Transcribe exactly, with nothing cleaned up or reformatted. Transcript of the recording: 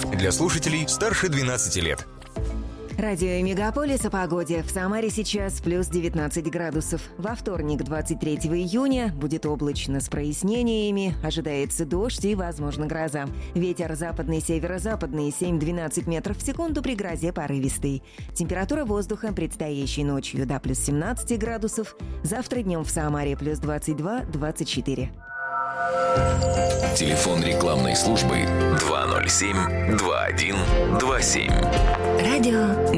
Для слушателей старше двенадцати лет. Радио Мегаполис о погоде. В Самаре сейчас плюс девятнадцать градусов. Во вторник, двадцать третьего июня, будет облачно с прояснениями. Ожидается дождь и, возможно, гроза. Ветер западный, северо-западный семь-двенадцать метров в секунду, при грозе порывистый. Температура воздуха предстоящей ночью до плюс семнадцати градусов. Завтра днем в Самаре плюс двадцать два - двадцать четыре. Телефон рекламной службы два ноль семь два один два семь. Радио